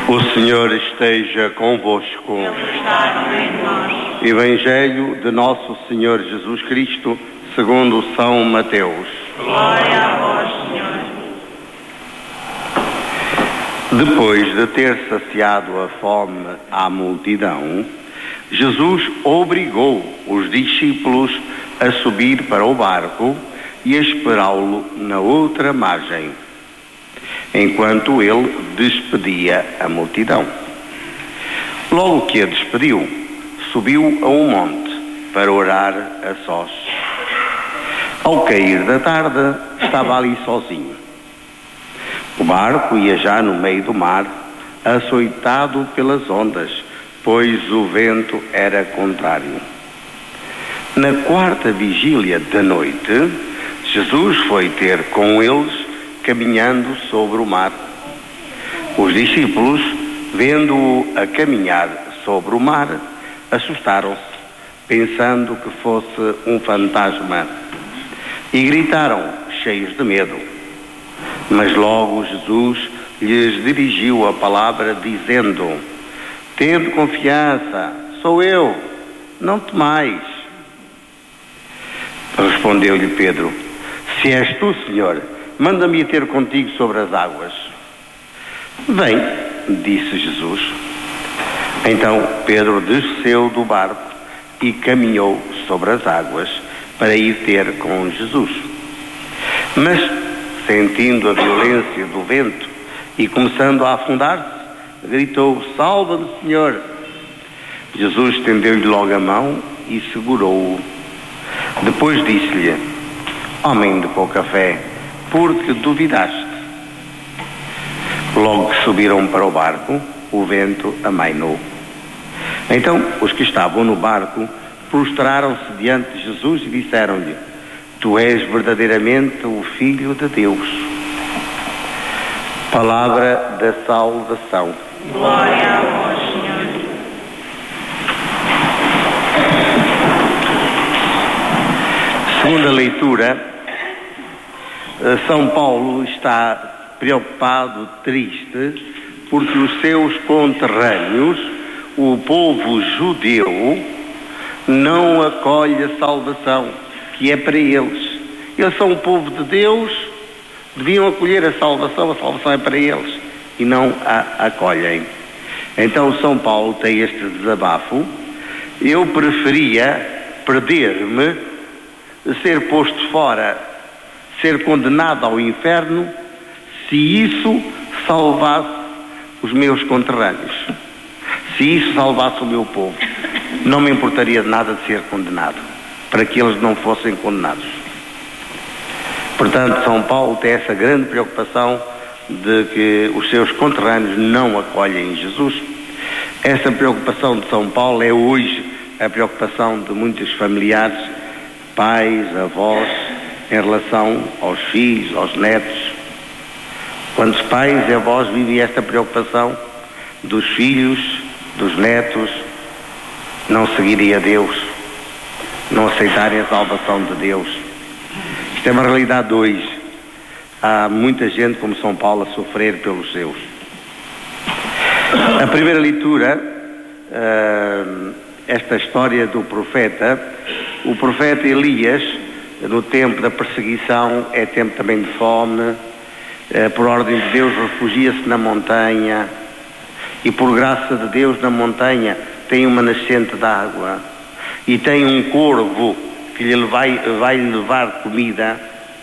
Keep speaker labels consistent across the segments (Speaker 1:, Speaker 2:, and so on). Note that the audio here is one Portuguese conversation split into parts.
Speaker 1: O Senhor esteja convosco.
Speaker 2: Ele está no meio de nós.
Speaker 1: Evangelho de Nosso Senhor Jesus Cristo, segundo São Mateus.
Speaker 2: Glória a vós, Senhor.
Speaker 1: Depois de ter saciado a fome à multidão, Jesus obrigou os discípulos a subir para o barco e a esperá-lo na outra margem, enquanto ele despedia a multidão. Logo que a despediu, subiu a um monte para orar a sós. Ao cair da tarde, estava ali sozinho. O barco ia já no meio do mar, açoitado pelas ondas, pois o vento era contrário. Na quarta vigília da noite, Jesus foi ter com eles, caminhando sobre o mar. Os discípulos, vendo-o a caminhar sobre o mar, assustaram-se, pensando que fosse um fantasma, e gritaram, cheios de medo. Mas logo Jesus lhes dirigiu a palavra, dizendo: tende confiança, sou eu, não temais. Respondeu-lhe Pedro: se és tu, Senhor, manda-me ir ter contigo sobre as águas. Vem, disse Jesus. Então Pedro desceu do barco e caminhou sobre as águas para ir ter com Jesus. Mas, sentindo a violência do vento e começando a afundar-se, gritou: salva-me, Senhor! Jesus estendeu-lhe logo a mão e segurou-o. Depois disse-lhe: homem de pouca fé, por que duvidaste? Logo que subiram para o barco, o vento amainou. Então os que estavam no barco prostraram-se diante de Jesus e disseram-lhe: tu és verdadeiramente o Filho de Deus. Palavra da salvação.
Speaker 2: Glória a vós, Senhor.
Speaker 1: Segunda leitura, São Paulo está preocupado, triste, porque os seus conterrâneos, o povo judeu, não acolhe a salvação que é para eles. Eles são o povo de Deus, deviam acolher a salvação é para eles, e não a acolhem. Então São Paulo tem este desabafo: eu preferia perder-me, ser posto fora, ser condenado ao inferno, se isso salvasse os meus conterrâneos, se isso salvasse o meu povo. Não me importaria de nada de ser condenado, para que eles não fossem condenados. Portanto, São Paulo tem essa grande preocupação de que os seus conterrâneos não acolhem Jesus. Essa preocupação de São Paulo é hoje a preocupação de muitos familiares, pais, avós, em relação aos filhos, aos netos. Quantos pais e avós vivem esta preocupação dos filhos, dos netos, não seguirem a Deus, não aceitarem a salvação de Deus? Isto é uma realidade hoje. Há muita gente como São Paulo a sofrer pelos seus. A primeira leitura, esta história do profeta, o profeta Elias, no tempo da perseguição, é tempo também de fome, por ordem de Deus refugia-se na montanha, e por graça de Deus na montanha tem uma nascente de água, e tem um corvo que lhe vai levar comida,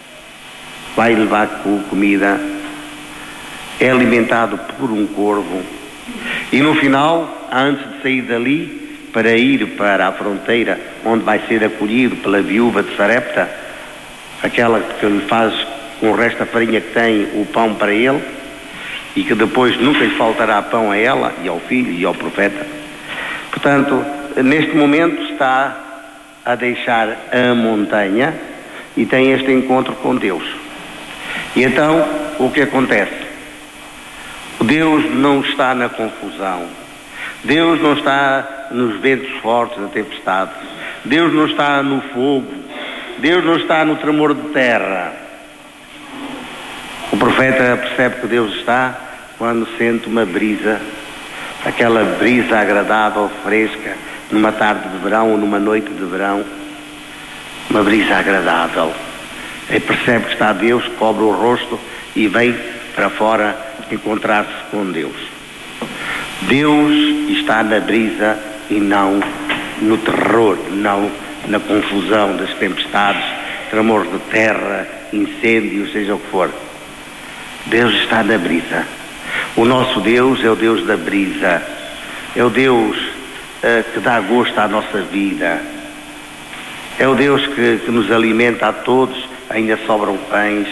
Speaker 1: é alimentado por um corvo, e no final, antes de sair dali, para ir para a fronteira, onde vai ser acolhido pela viúva de Sarepta, aquela que lhe faz com o resto da farinha que tem o pão para ele, e que depois nunca lhe faltará pão a ela, e ao filho, e ao profeta. Portanto, neste momento está a deixar a montanha e tem este encontro com Deus. E então, o que acontece? Deus não está na confusão. Deus não está nos ventos fortes da tempestade. Deus não está no fogo. Deus não está no tremor de terra. O profeta percebe que Deus está quando sente uma brisa, aquela brisa agradável, fresca, numa tarde de verão ou numa noite de verão, uma brisa agradável. E percebe que está Deus, cobre o rosto e vem para fora encontrar-se com Deus. Deus está na brisa e não no terror, não na confusão das tempestades, tremores de terra, incêndios, seja o que for. Deus está na brisa. O nosso Deus é o Deus da brisa. É o Deus que dá gosto à nossa vida. É o Deus que nos alimenta a todos, ainda sobram pães.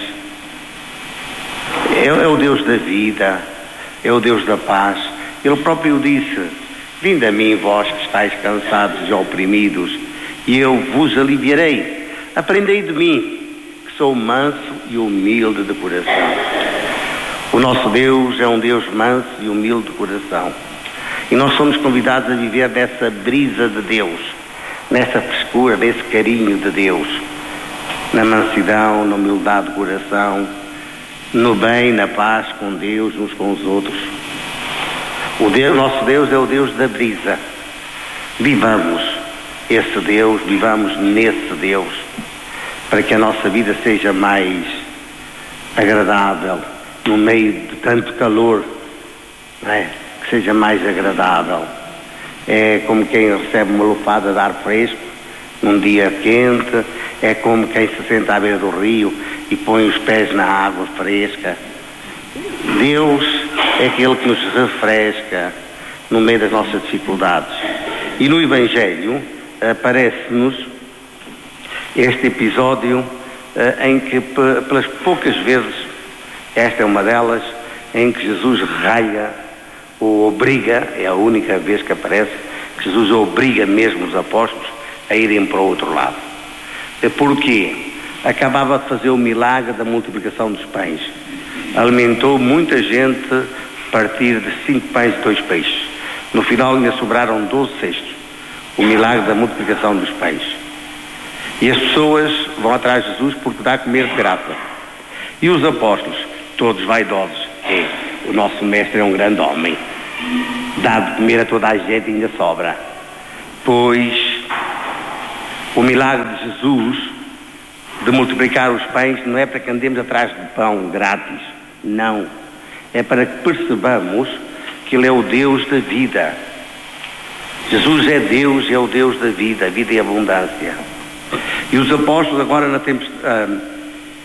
Speaker 1: É o Deus da vida, é o Deus da paz. Ele próprio disse: vinde a mim, vós que estáis cansados e oprimidos, e eu vos aliviarei. Aprendei de mim, que sou manso e humilde de coração. O nosso Deus é um Deus manso e humilde de coração. E nós somos convidados a viver nessa brisa de Deus, nessa frescura, nesse carinho de Deus, na mansidão, na humildade de coração, no bem, na paz com Deus, uns com os outros. Nosso Deus é o Deus da brisa. Vivamos esse Deus, vivamos nesse Deus, para que a nossa vida seja mais agradável, no meio de tanto calor, não é? Que seja mais agradável. É como quem recebe uma lufada de ar fresco num dia quente, é como quem se senta à beira do rio e põe os pés na água fresca. Deus é aquele que nos refresca no meio das nossas dificuldades. E no Evangelho aparece-nos este episódio em que, pelas poucas vezes, esta é uma delas, em que Jesus ralha ou obriga, é a única vez que aparece, que Jesus obriga mesmo os apóstolos a irem para o outro lado. Porquê? Acabava de fazer o milagre da multiplicação dos pães. Alimentou muita gente a partir de 5 pães e 2 peixes. No final ainda sobraram 12 cestos. O milagre da multiplicação dos pães. E as pessoas vão atrás de Jesus porque dá a comer de graça. E os apóstolos, todos vaidosos, o nosso mestre é um grande homem, dá de comer a toda a gente e ainda sobra. Pois o milagre de Jesus de multiplicar os pães não é para que andemos atrás de pão grátis, não, é para que percebamos que Ele é o Deus da vida. Jesus é Deus, é o Deus da vida, a vida e a abundância. E os apóstolos agora na tempestade,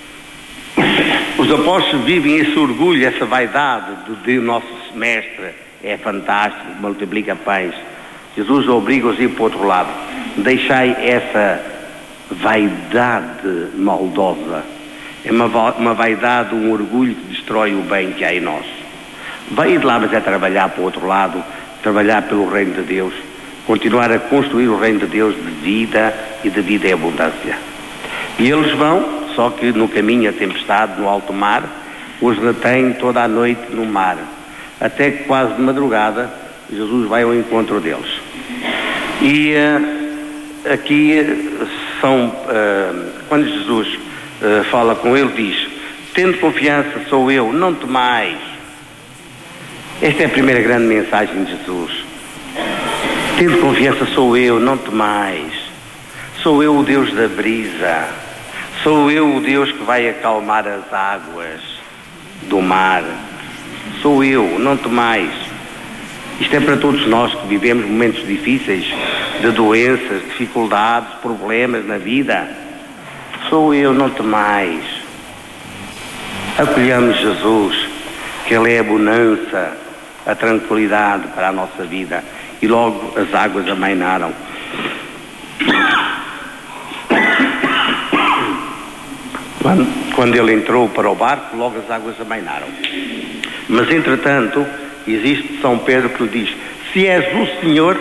Speaker 1: os apóstolos vivem esse orgulho, essa vaidade do nosso mestre, é fantástico, multiplica pães. Jesus obriga-os a ir para o outro lado. Deixai essa vaidade maldosa. É uma vaidade, um orgulho que destrói o bem que há em nós. Vai de lá, mas é trabalhar para o outro lado, trabalhar pelo reino de Deus, continuar a construir o reino de Deus de vida e de vida em abundância. E eles vão, só que no caminho a tempestade, no alto mar, os retém toda a noite no mar, até que quase de madrugada Jesus vai ao encontro deles. E aqui são, quando Jesus fala com ele, diz: tende confiança, sou eu, não temais. Esta é a primeira grande mensagem de Jesus. Tende confiança, sou eu, não temais. Sou eu o Deus da brisa. Sou eu o Deus que vai acalmar as águas do mar. Sou eu, não temais. Isto é para todos nós que vivemos momentos difíceis, de doenças, dificuldades, problemas na vida. Sou eu, não temais. Acolhamos Jesus, que Ele é a bonança, a tranquilidade para a nossa vida. E logo as águas amainaram. Quando ele entrou para o barco, logo as águas amainaram. Mas entretanto, existe São Pedro que lhe diz: se és o Senhor,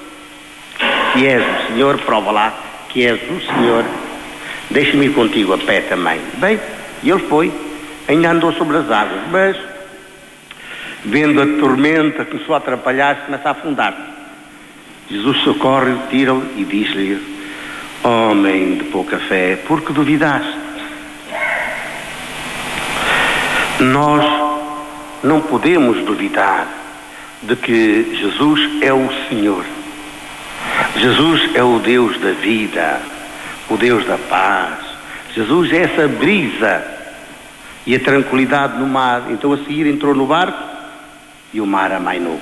Speaker 1: prova lá que és o Senhor, deixa-me ir contigo a pé também. Bem, e ele foi, ainda andou sobre as águas, mas vendo a tormenta, começou a atrapalhar-se, começa a afundar. Jesus socorre-o, tira-o e diz-lhe: homem de pouca fé, por que duvidaste? Nós não podemos duvidar de que Jesus é o Senhor. Jesus é o Deus da vida, o Deus da paz. Jesus é essa brisa e a tranquilidade no mar. Então a seguir entrou no barco e o mar amainou.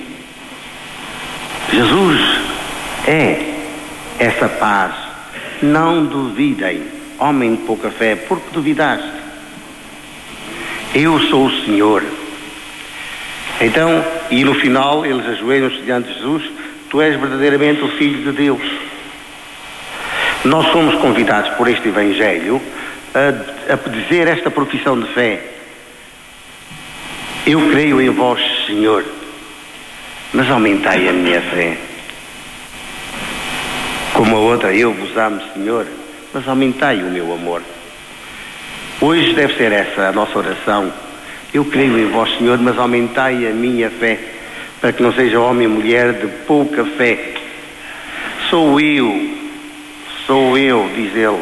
Speaker 1: Jesus é essa paz. Não duvidem, homem de pouca fé, porque duvidaste? Eu sou o Senhor. Então, e no final eles ajoelham-se diante de Jesus: tu és verdadeiramente o Filho de Deus. Nós somos convidados por este Evangelho a dizer esta profissão de fé: eu creio em vós, Senhor, mas aumentai a minha fé. Como a outra, eu vos amo, Senhor, mas aumentai o meu amor. Hoje deve ser essa a nossa oração: eu creio em vós, Senhor, mas aumentai a minha fé, para que não seja homem e mulher de pouca fé. Sou eu, diz ele,